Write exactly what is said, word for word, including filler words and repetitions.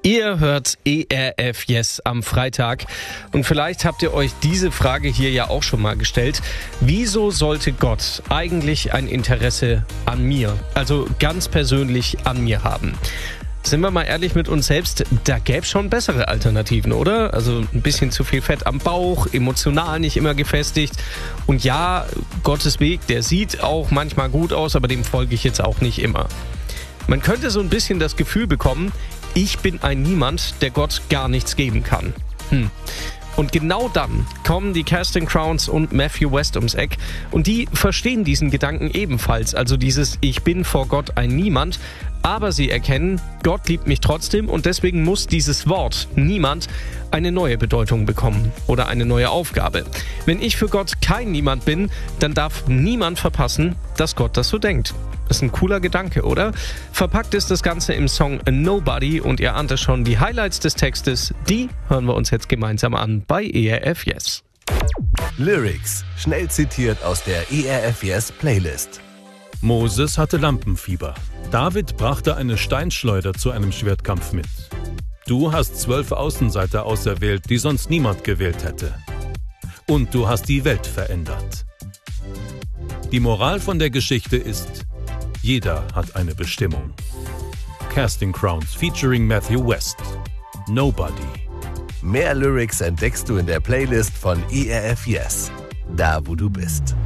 Ihr hört E R F Yes am Freitag und vielleicht habt ihr euch diese Frage hier ja auch schon mal gestellt. Wieso sollte Gott eigentlich ein Interesse an mir, also ganz persönlich an mir haben? Sind wir mal ehrlich mit uns selbst, da gäbe es schon bessere Alternativen, oder? Also ein bisschen zu viel Fett am Bauch, emotional nicht immer gefestigt. Und ja, Gottes Weg, der sieht auch manchmal gut aus, aber dem folge ich jetzt auch nicht immer. Man könnte so ein bisschen das Gefühl bekommen, ich bin ein Niemand, der Gott gar nichts geben kann. Hm. Und genau dann kommen die Casting Crowns und Matthew West ums Eck und die verstehen diesen Gedanken ebenfalls, also dieses Ich bin vor Gott ein Niemand, aber sie erkennen, Gott liebt mich trotzdem und deswegen muss dieses Wort Niemand eine neue Bedeutung bekommen oder eine neue Aufgabe. Wenn ich für Gott kein Niemand bin, dann darf niemand verpassen, dass Gott das so denkt. Das ist ein cooler Gedanke, oder? Verpackt ist das Ganze im Song Nobody und ihr ahnt es schon, die Highlights des Textes, die hören wir uns jetzt gemeinsam an bei E R F Yes. Lyrics, schnell zitiert aus der E R F Yes Playlist. Moses hatte Lampenfieber. David brachte eine Steinschleuder zu einem Schwertkampf mit. Du hast zwölf Außenseiter auserwählt, die sonst niemand gewählt hätte. Und du hast die Welt verändert. Die Moral von der Geschichte ist: Jeder hat eine Bestimmung. Casting Crowns featuring Matthew West. Nobody. Mehr Lyrics entdeckst du in der Playlist von E R F Yes. Da, wo du bist.